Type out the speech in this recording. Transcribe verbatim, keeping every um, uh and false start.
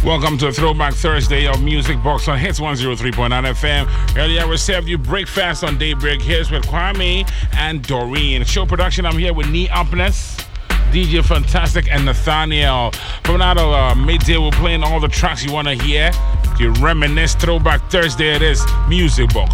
Welcome to a Throwback Thursday of Music Box on Hits one oh three point nine F M. Earlier we served you Breakfast on Daybreak Hits with Kwame and Doreen. Show production, I'm here with Nee Upness, D J Fantastic, and Nathaniel. From now to uh, midday, we're playing all the tracks you want to hear. You reminisce. Throwback Thursday, it is Music Box.